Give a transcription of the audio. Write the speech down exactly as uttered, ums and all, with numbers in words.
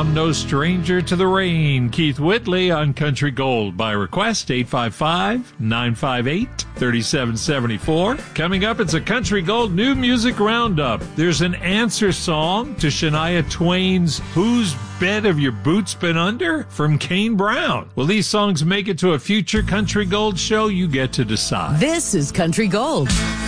I'm no stranger to the rain. Keith Whitley on Country Gold by request, eight five five, nine five eight, three seven seven four. Coming up, it's a Country Gold New Music Roundup. There's an answer song to Shania Twain's Whose Bed Have Your Boots Been Under? From Kane Brown. Will these songs make it to a future Country Gold show? You get to decide. This is Country Gold.